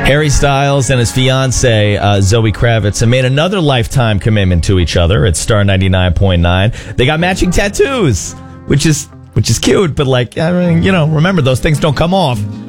Harry Styles and his fiancee, Zoe Kravitz, have made another lifetime commitment to each other at Star 99.9. They got matching tattoos, which is cute, but remember, those things don't come off.